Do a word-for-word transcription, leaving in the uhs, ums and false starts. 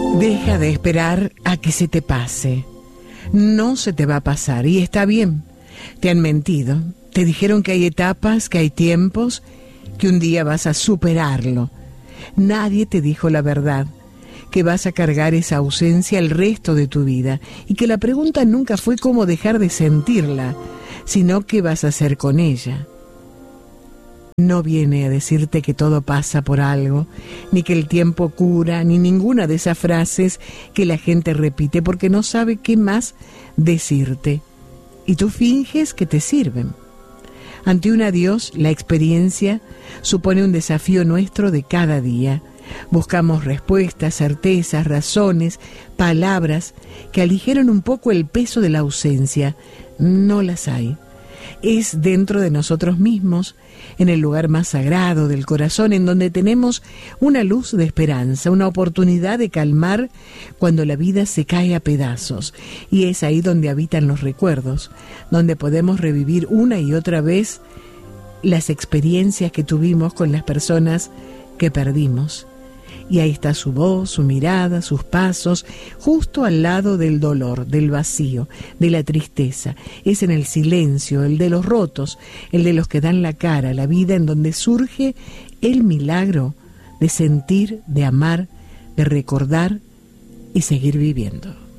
Deja de esperar a que se te pase. No se te va a pasar y está bien. Te han mentido. Te dijeron que hay etapas, que hay tiempos, que un día vas a superarlo. Nadie te dijo la verdad, que vas a cargar esa ausencia el resto de tu vida y que la pregunta nunca fue cómo dejar de sentirla, sino qué vas a hacer con ella. No viene a decirte que todo pasa por algo, ni que el tiempo cura, ni ninguna de esas frases que la gente repite porque no sabe qué más decirte. Y tú finges que te sirven. Ante un adiós, la experiencia supone un desafío nuestro de cada día. Buscamos respuestas, certezas, razones, palabras que aligeren un poco el peso de la ausencia. No las hay. Es dentro de nosotros mismos, en el lugar más sagrado del corazón, en donde tenemos una luz de esperanza, una oportunidad de calmar cuando la vida se cae a pedazos. Y es ahí donde habitan los recuerdos, donde podemos revivir una y otra vez las experiencias que tuvimos con las personas que perdimos. Y ahí está su voz, su mirada, sus pasos, justo al lado del dolor, del vacío, de la tristeza. Es en el silencio, el de los rotos, el de los que dan la cara, la vida en donde surge el milagro de sentir, de amar, de recordar y seguir viviendo.